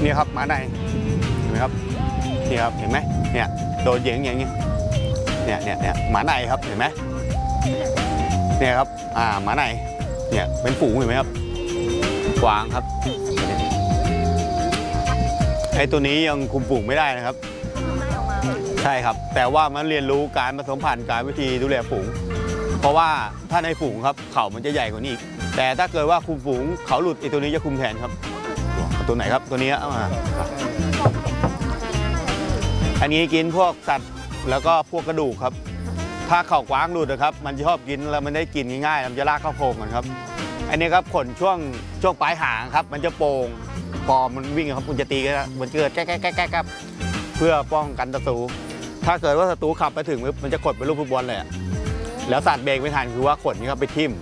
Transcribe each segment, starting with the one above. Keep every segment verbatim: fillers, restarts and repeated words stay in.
นี่ครับหมาในเห็นไหมครับนี่ครับเห็นไหมเนี่ยโดนเหยิงอย่างนี้เนี่ยเนี่ยเนี่ยหมาในครับเห็นไหมเนี่ยครับอ่าหมาในเนี่ยเป็นฝูงเห็นไหมครับกวางครับไอ้ตัวนี้ยังคุมฝูงไม่ได้นะครับใช่ครับแต่ว่ามันเรียนรู้การผสมพันธุ์การวิธีดูแลฝูงเพราะว่าถ้าในฝูงครับเขามันจะใหญ่กว่านี้อีกแต่ถ้าเกิดว่าคุมฝูงเขาหลุดไอ้ตัวนี้จะคุมแทนครับตัวไหนครับตัวนี้เอามาอันนี้กินพวกสัตว์แล้วก็พวกกระดูกครับถ้าเข่ากว้างหลุดนะครับมันจะชอบกินแล้วมันได้กินง่ายๆมันจะลากเข้าโพรงกันครับอันนี้ครับขนช่วงช่วงปลายหางครับมันจะโป่งพอมันวิ่งครับมันจะตีกันมันเกิดแก๊กแก๊กแก๊กแก๊กเพื่อป้องกันศัตรูถ้าเกิดว่าศัตรูขับไปถึงมันจะกดเป็นลูกฟุตบอลเลยแล้วสัตว์เบรกไม่ทันคือว่าขนนี้ครับไปทิ่ม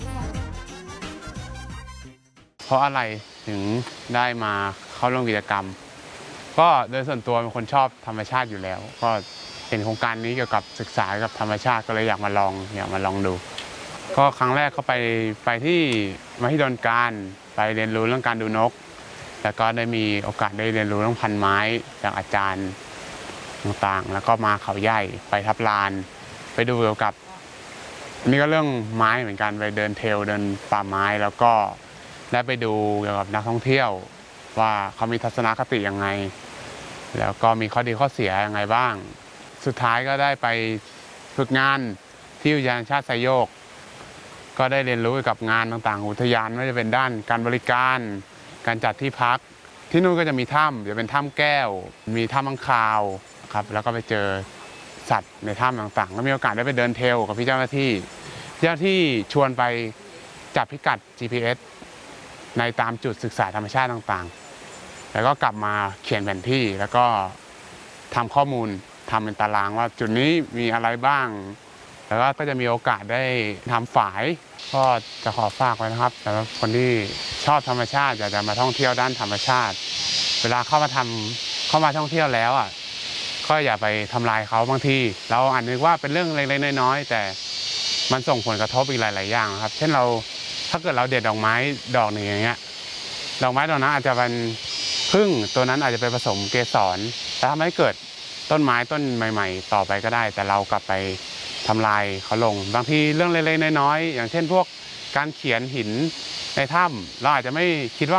เพราะอะไรถึงได้มาเข้าร่วมกิจกรรมก็โดยส่วนตัวเป็นคนชอบธรรมชาติอยู่แล้วก็เห็นโครงการนี้เกี่ยวกับศึกษากับธรรมชาติก็เลยอยากมาลองอยากมาลองดูก็ครั้งแรกก็ไปไปที่มหิดลการไปเรียนรู้เรื่องการดูนกแล้วก็ได้มีโอกาสได้เรียนรู้เรื่องพันไม้จากอาจารย์ต่างๆแล้วก็มาเขาใหญ่ไปทับลานไปดูเกี่ยวกับอันนี้ก็เรื่องไม้เหมือนกันไปเดินเทรลเดินป่าไม้แล้วก็ได้ไปดูเกี่ยวกับนักท่องเที่ยวว่าเขามีทัศนคติยังไงแล้วก็มีข้อดีข้อเสียยังไงบ้างสุดท้ายก็ได้ไปฝึกงานที่อุทยานแห่งชาติไซโยกก็ได้เรียนรู้เกี่ยวกับงานต่างๆอุทยานไม่ว่าจะเป็นด้านการบริการการจัดที่พักที่นู่นก็จะมีถ้ำจะเป็นถ้ำแก้วมีถ้ำมังคาวครับแล้วก็ไปเจอสัตว์ในถ้ำต่างๆก็มีโอกาสได้ไปเดินเทรลกับพี่เจ้าหน้าที่เจ้าหน้าที่ชวนไปจับพิกัด จี พี เอส ในตามจุดศึกษาธรรมชาติต่างๆแล้วก็กลับมาเขียนแผนที่แล้วก็ทำข้อมูลทำเป็นตารางว่าจุดนี้มีอะไรบ้างแล้วก็จะมีโอกาสได้ทำฝายก็จะขอฝากไว้นะครับสำหรับคนที่ชอบธรรมชาติอยากจะมาท่องเที่ยวด้านธรรมชาติเวลาเข้ามาทำเข้ามาท่องเที่ยวแล้วอ่ะก็อย่าไปทำลายเขาบางทีเราอาจนึกว่าเป็นเรื่องเล็กๆน้อยๆแต่มันส่งผลกระทบอีกหลายๆอย่างครับเช่นเราถ้าเกิดเราเด็ดดอกไม้ดอกหนึ่งอย่างเงี้ยดอกไม้ดอกนั้นอาจจะเป็นพึ่งตัวนั้นอาจจะไปผสมเกสรแต่ทำให้เกิดต้นไม้ต้นใหม่ๆต่อไปก็ได้แต่เรากลับไปทำลายเขาลงบางทีเรื่องเล็กๆน้อยๆอย่างเช่นพวกการเขียนหินในถ้ำเราอาจจะไม่คิดว่า